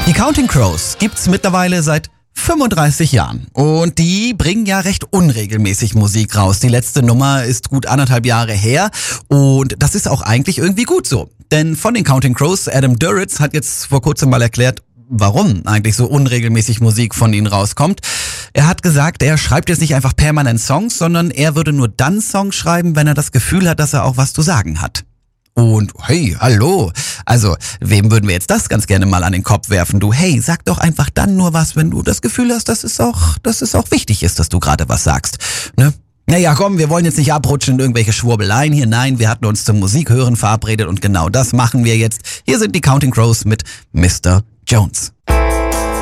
Die Counting Crows gibt's mittlerweile seit 35 Jahren. Und die bringen ja recht unregelmäßig Musik raus. Die letzte Nummer ist gut 1,5 Jahre her. Und das ist auch eigentlich irgendwie gut so. Denn von den Counting Crows, Adam Duritz hat jetzt vor kurzem mal erklärt, warum eigentlich so unregelmäßig Musik von ihnen rauskommt. Er hat gesagt, er schreibt jetzt nicht einfach permanent Songs, sondern er würde nur dann Songs schreiben, wenn er das Gefühl hat, dass er auch was zu sagen hat. Und hey, hallo, also wem würden wir jetzt das ganz gerne mal an den Kopf werfen? Du, hey, sag doch einfach dann nur was, wenn du das Gefühl hast, dass es auch wichtig ist, dass du gerade was sagst, ne? Naja, komm, wir wollen jetzt nicht abrutschen in irgendwelche Schwurbeleien hier. Nein, wir hatten uns zum Musikhören verabredet und genau das machen wir jetzt. Hier sind die Counting Crows mit Mr. Jones.